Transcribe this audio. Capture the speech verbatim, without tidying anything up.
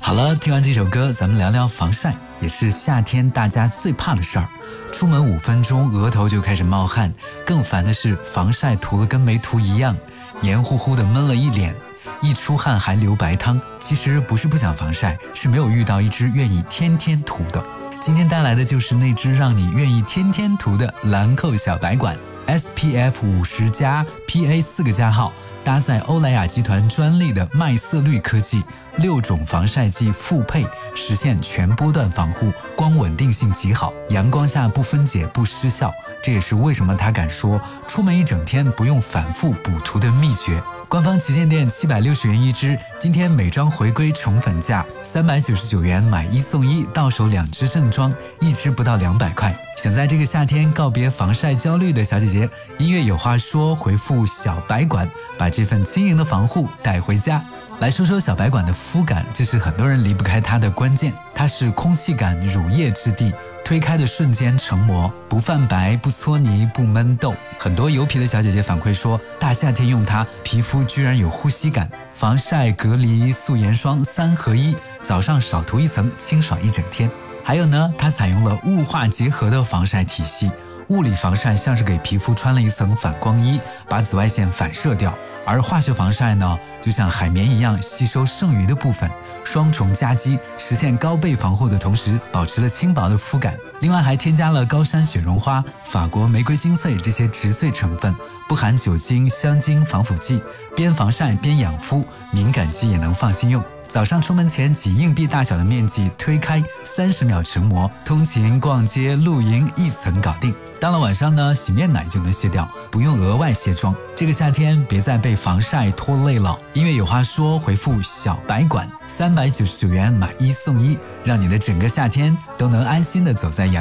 好了，听完这首歌，咱们聊聊防晒，也是夏天大家最怕的事儿。出门五分钟，额头就开始冒汗，更烦的是防晒涂了跟没涂一样，黏糊糊的闷了一脸，一出汗还流白汤。其实不是不想防晒，是没有遇到一支愿意天天涂的。今天带来的就是那支让你愿意天天涂的兰蔻小白管 S P F 五十加 P A 四个加号，搭载欧莱雅集团专利的麦色绿科技，六种防晒剂复配，实现全波段防护，光稳定性极好，阳光下不分解不失效。这也是为什么他敢说出门一整天不用反复补涂的秘诀。官方旗舰店七百六十元一支，今天美妆回归宠粉价三百九十九元买一送一，到手两支正装，一支不到两百块。想在这个夏天告别防晒焦虑的小姐姐，音乐有话说，回复小白管，把这份轻盈的防护带回家。来说说小白管的肤感，这是很多人离不开它的关键。它是空气感乳液质地，推开的瞬间成膜，不泛白不搓泥不闷痘。很多油皮的小姐姐反馈说，大夏天用它，皮肤居然有呼吸感。防晒隔离素颜霜三合一，早上少涂一层，清爽一整天。还有呢，它采用了雾化结合的防晒体系，物理防晒像是给皮肤穿了一层反光衣，把紫外线反射掉，而化学防晒呢，就像海绵一样吸收剩余的部分，双重夹击，实现高倍防护的同时，保持了轻薄的肤感。另外还添加了高山雪绒花、法国玫瑰精粹这些植萃成分，不含酒精、香精、防腐剂，边防晒边养肤，敏感肌也能放心用。早上出门前挤硬币大小的面积推开，三十秒成膜，通勤、逛街、露营一层搞定。到了晚上呢，洗面奶就能卸掉，不用额外卸妆。这个夏天别再被防晒拖累了。音乐有话说，回复小白管，三百九十九元买一送一，让你的整个夏天都能安心的走在阳